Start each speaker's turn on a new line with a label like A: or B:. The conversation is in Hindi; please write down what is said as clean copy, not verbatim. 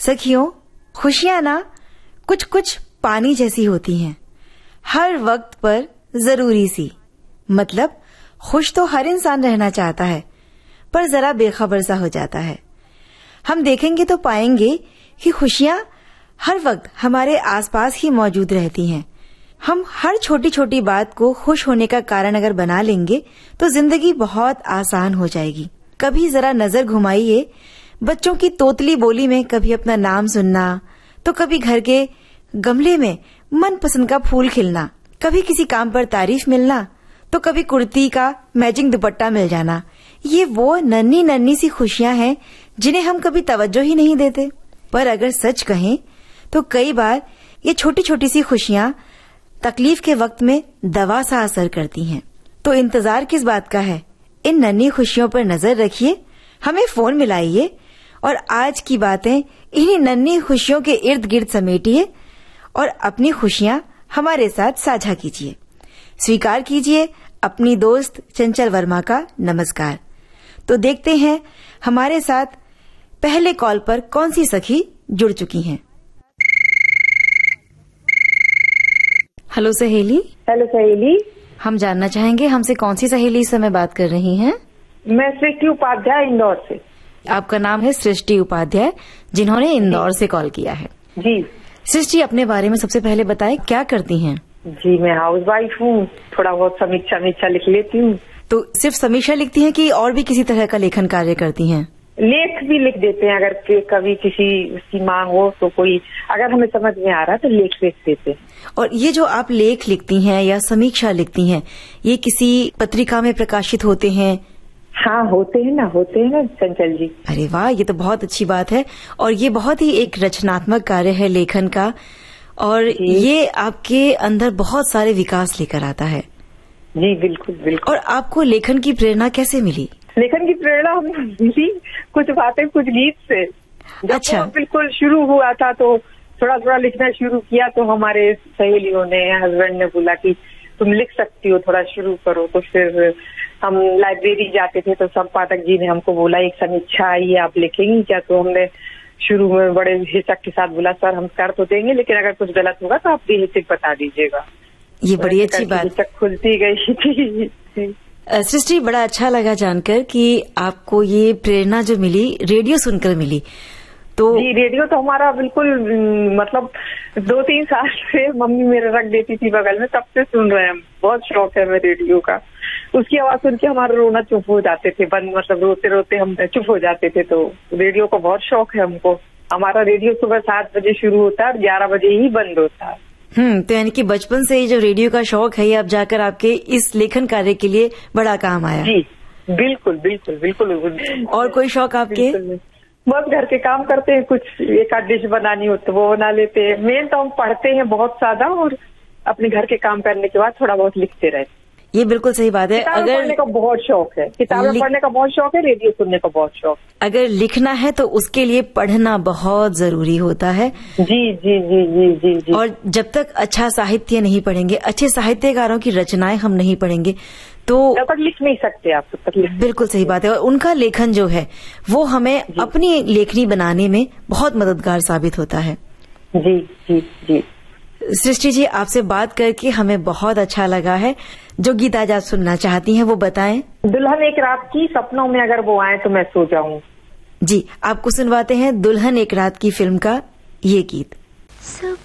A: सखियों, खुशियां ना कुछ कुछ पानी जैसी होती हैं, हर वक्त पर जरूरी सी। मतलब खुश तो हर इंसान रहना चाहता है, पर जरा बेखबर सा हो जाता है। हम देखेंगे तो पाएंगे कि खुशियां हर वक्त हमारे आसपास ही मौजूद रहती हैं। हम हर छोटी छोटी बात को खुश होने का कारण अगर बना लेंगे तो जिंदगी बहुत आसान हो जाएगी। कभी जरा नजर घुमाइए बच्चों की तोतली बोली में, कभी अपना नाम सुनना, तो कभी घर के गमले में मनपसंद का फूल खिलना, कभी किसी काम पर तारीफ मिलना, तो कभी कुर्ती का मैचिंग दुपट्टा मिल जाना। ये वो नन्ही नन्ही सी खुशियां हैं जिन्हें हम कभी तवज्जो ही नहीं देते। पर अगर सच कहें तो कई बार ये छोटी छोटी सी खुशियां तकलीफ के वक्त में दवा सा असर करती हैं। तो इंतजार किस बात का है? इन नन्ही खुशियों पर नजर रखिए, हमें फोन मिलाइए और आज की बातें इन्हीं नन्ही खुशियों के इर्द गिर्द समेटिए और अपनी खुशियां हमारे साथ साझा कीजिए। स्वीकार कीजिए अपनी दोस्त चंचल वर्मा का नमस्कार। तो देखते हैं हमारे साथ पहले कॉल पर कौन सी सखी जुड़ चुकी हैं। हेलो सहेली।
B: हेलो सहेली।
A: हम जानना चाहेंगे हमसे कौन सी सहेली इस समय बात कर रही हैं?
B: मैं सृष्टि उपाध्याय, इंदौर से।
A: आपका नाम है सृष्टि उपाध्याय, जिन्होंने इंदौर से कॉल किया है।
B: जी
A: सृष्टि, अपने बारे में सबसे पहले बताएं, क्या करती हैं?
B: जी मैं हाउसवाइफ हूँ, थोड़ा बहुत समीक्षा लिख लेती हूँ।
A: तो सिर्फ समीक्षा लिखती हैं कि और भी किसी तरह का लेखन कार्य करती हैं?
B: लेख भी लिख देते हैं, अगर कभी किसी उसकी मांग हो तो, कोई अगर हमें समझ में आ रहा तो लेख लिख देते हैं।
A: और ये जो आप लेख लिखती हैं या समीक्षा लिखती हैं, ये किसी पत्रिका में प्रकाशित होते हैं?
B: हाँ होते हैं ना चंचल जी।
A: अरे वाह, ये तो बहुत अच्छी बात है। और ये बहुत ही एक रचनात्मक कार्य है लेखन का, और ये आपके अंदर बहुत सारे विकास लेकर आता है।
B: जी बिल्कुल।
A: और आपको लेखन की प्रेरणा कैसे मिली?
B: लेखन की प्रेरणा हमें मिली कुछ बातें, कुछ गीत से।
A: अच्छा।
B: बिल्कुल शुरू हुआ था तो थोड़ा थोड़ा लिखना शुरू किया, तो हमारे सहेलियों ने, हस्बैंड ने बोला कि तुम लिख सकती हो, थोड़ा शुरू करो। तो फिर हम लाइब्रेरी जाते थे तो संपादक जी ने हमको बोला एक समीक्षा आई है, आप लिखेंगी क्या? तो हमने शुरू में बड़े हिचक के साथ बोला सर हम कर तो देंगे, लेकिन अगर कुछ गलत होगा तो आप बेहिचक बता दीजिएगा।
A: ये बड़ी अच्छी बात।
B: हिचक खुलती गई थी।
A: सृष्टि, बड़ा अच्छा लगा जानकर कि आपको ये प्रेरणा जो मिली रेडियो सुनकर मिली। तो
B: जी रेडियो तो हमारा बिल्कुल, मतलब 2-3 साल से मम्मी मेरे रख देती थी बगल में, तब से सुन रहे हैं। बहुत शौक है हमें रेडियो का। उसकी आवाज सुन के हमारा रोना चुप हो जाते थे, बंद, मतलब रोते रोते हम चुप हो जाते थे। तो रेडियो का बहुत शौक है हमको। हमारा रेडियो सुबह 7 बजे शुरू होता है और 11 बजे ही बंद होता है।
A: तो यानी कि बचपन से ही जो रेडियो का शौक है, ये अब जाकर आपके इस लेखन कार्य के लिए बड़ा काम आया।
B: जी बिल्कुल।
A: और कोई शौक आपके?
B: बस घर के काम करते हैं, कुछ एक आध डिश बनानी हो तो वो बना लेते हैं। मेन तो हम पढ़ते हैं बहुत ज्यादा, और अपने घर के काम करने के बाद थोड़ा बहुत लिखते रहते।
A: ये बिल्कुल सही बात है।
B: अगर पढ़ने का बहुत शौक है, किताबें पढ़ने का बहुत शौक है, रेडियो सुनने का बहुत शौक।
A: अगर लिखना है तो उसके लिए पढ़ना बहुत जरूरी होता है।
B: जी।
A: और जब तक अच्छा साहित्य नहीं पढ़ेंगे, अच्छे साहित्यकारों की रचनाएं हम नहीं पढ़ेंगे तो
B: तब तक लिख नहीं सकते आप।
A: बिल्कुल सही बात है। और उनका लेखन जो है वो हमें अपनी लेखनी बनाने में बहुत मददगार साबित होता है।
B: जी।
A: सृष्टि जी, आपसे बात करके हमें बहुत अच्छा लगा है। जो गीत आज आप सुनना चाहती हैं वो बताएं।
B: दुल्हन एक रात की, सपनों में अगर वो आए तो मैं सो जाऊं।
A: जी, आपको सुनवाते हैं दुल्हन एक रात की फिल्म का ये गीत।